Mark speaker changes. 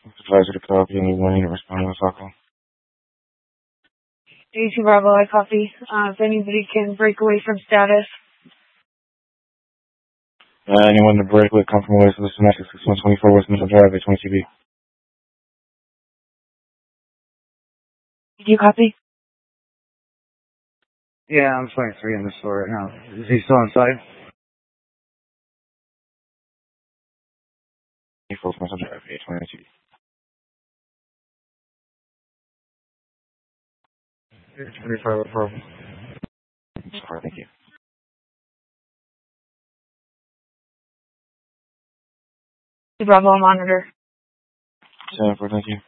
Speaker 1: Advisor to call you any warning to respond to this call.
Speaker 2: 82 Bravo, I copy. If anybody can break away from status.
Speaker 1: Anyone to break with, come from away, so this is Max 6124 West Mitchell Drive, H20TB.
Speaker 2: Do you copy?
Speaker 3: Yeah, I'm 23 in the store right now. Is he still inside?
Speaker 1: 24 West Mitchell Drive, H20TB.
Speaker 3: H25, no problem.
Speaker 1: Sorry, thank you.
Speaker 2: Bravo, monitor.
Speaker 1: 74, thank you.